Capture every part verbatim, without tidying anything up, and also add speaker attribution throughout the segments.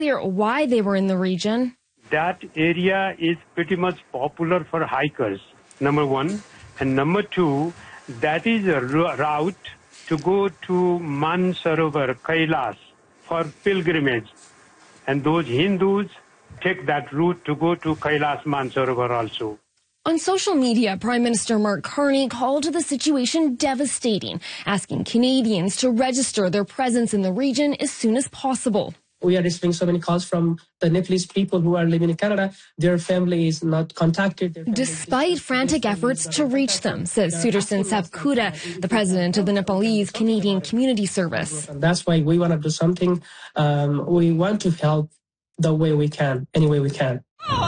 Speaker 1: Clear why they were in the region.
Speaker 2: That area is pretty much popular for hikers, number one. And number two, that is a route to go to Mansarovar, Kailas, for pilgrimage. And those Hindus take that route to go to Kailas Mansarovar also.
Speaker 1: On social media, Prime Minister Mark Carney called the situation devastating, asking Canadians to register their presence in the region as soon as possible.
Speaker 3: We are receiving so many calls from the Nepalese people who are living in Canada. Their family is not contacted.
Speaker 1: Despite frantic efforts to reach them, says Sudarshan Sapkota, the president of the Nepalese Canadian Community Service.
Speaker 3: That's why we want to do something. Um, we want to help the way we can, any way we can.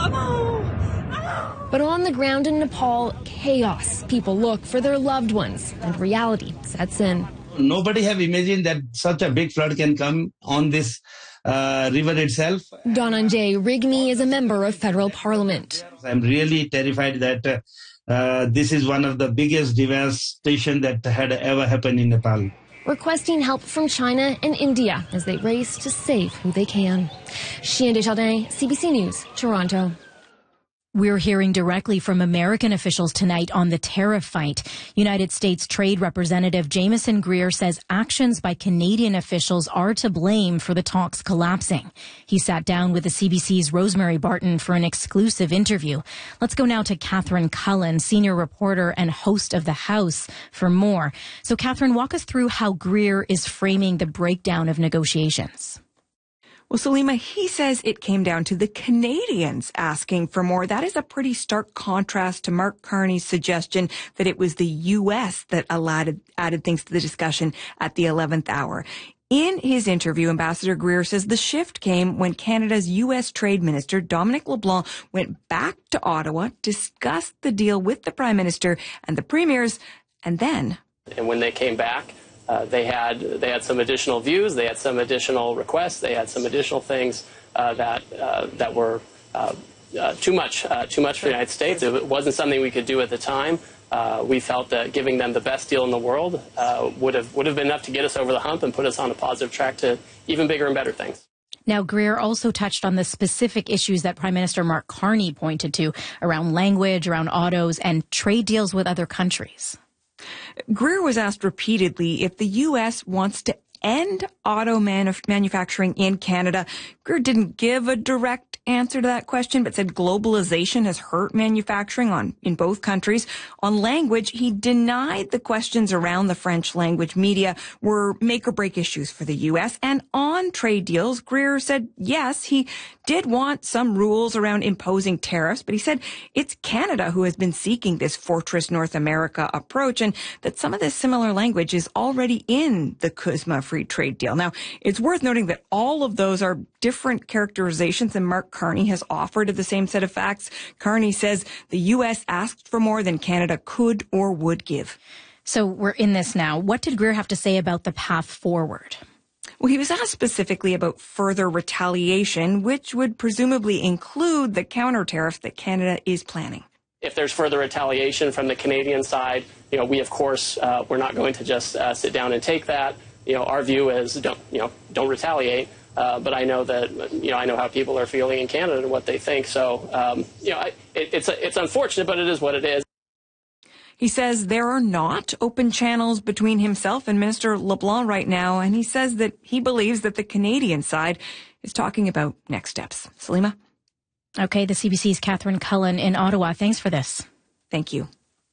Speaker 1: But on the ground in Nepal, chaos. People look for their loved ones, and reality sets in.
Speaker 4: Nobody have imagined that such a big flood can come on this uh, river itself.
Speaker 1: Dhananjay Rigmi is a member of federal parliament.
Speaker 4: I'm really terrified that uh, uh, this is one of the biggest devastation that had ever happened in Nepal.
Speaker 1: Requesting help from China and India as they race to save who they can. Chien Desjardins, C B C News, Toronto.
Speaker 5: We're hearing directly from American officials tonight on the tariff fight. United States Trade Representative Jameson Greer says actions by Canadian officials are to blame for the talks collapsing. He sat down with the C B C's Rosemary Barton for an exclusive interview. Let's go now to Catherine Cullen, senior reporter and host of The House, for more. So, Catherine, walk us through how Greer is framing the breakdown of negotiations.
Speaker 6: Well, Salima, he says it came down to the Canadians asking for more. That is a pretty stark contrast to Mark Carney's suggestion that it was the U S that allowed, added things to the discussion at the eleventh hour. In his interview, Ambassador Greer says the shift came when Canada's U S Trade Minister, Dominic LeBlanc, went back to Ottawa, discussed the deal with the Prime Minister and the Premiers, and then...
Speaker 7: And when they came back, Uh, they had they had some additional views, they had some additional requests, they had some additional things uh, that uh, that were uh, uh, too much uh, too much for the United States. It wasn't something we could do at the time. Uh, we felt that giving them the best deal in the world uh, would have would have been enough to get us over the hump and put us on a positive track to even bigger and better things.
Speaker 5: Now, Greer also touched on the specific issues that Prime Minister Mark Carney pointed to around language, around autos, and trade deals with other countries.
Speaker 6: Greer was asked repeatedly if the U S wants to end auto manuf- manufacturing in Canada. Greer didn't give a direct answer to that question, but said globalization has hurt manufacturing on in both countries. On language, he denied the questions around the French language media were make or break issues for the U S. And on trade deals, Greer said, yes, he did want some rules around imposing tariffs, but he said it's Canada who has been seeking this Fortress North America approach, and that some of this similar language is already in the CUSMA free trade deal. Now, it's worth noting that all of those are different characterizations than Mark Carney has offered of the same set of facts. Carney says the U S asked for more than Canada could or would give.
Speaker 5: So we're in this now. What did Greer have to say about the path forward?
Speaker 6: Well, he was asked specifically about further retaliation, which would presumably include the counter tariffs that Canada is planning.
Speaker 7: If there's further retaliation from the Canadian side, you know, we, of course, uh, we're not going to just uh, sit down and take that. You know, our view is don't, you know, don't retaliate. Uh, but I know that, you know, I know how people are feeling in Canada and what they think. So, um, you know, I, it, it's it's unfortunate, but it is what it is.
Speaker 6: He says there are not open channels between himself and Minister LeBlanc right now, and he says that he believes that the Canadian side is talking about next steps. Salima?
Speaker 5: Okay, the C B C's Catherine Cullen in Ottawa. Thanks for this.
Speaker 6: Thank you.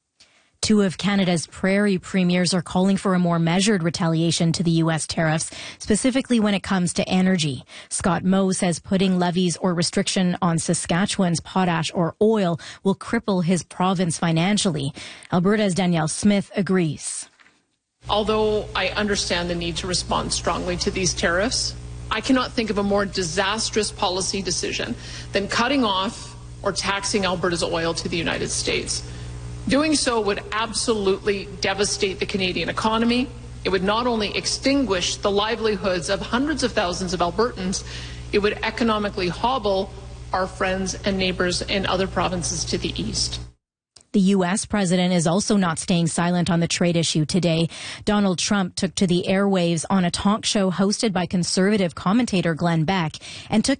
Speaker 5: Two of Canada's prairie premiers are calling for a more measured retaliation to the U S tariffs, specifically when it comes to energy. Scott Moe says putting levies or restriction on Saskatchewan's potash or oil will cripple his province financially. Alberta's Danielle Smith agrees.
Speaker 8: Although I understand the need to respond strongly to these tariffs, I cannot think of a more disastrous policy decision than cutting off or taxing Alberta's oil to the United States. Doing so would absolutely devastate the Canadian economy. It would not only extinguish the livelihoods of hundreds of thousands of Albertans, it would economically hobble our friends and neighbors in other provinces to the east.
Speaker 5: The U S president is also not staying silent on the trade issue today. Donald Trump took to the airwaves on a talk show hosted by conservative commentator Glenn Beck and took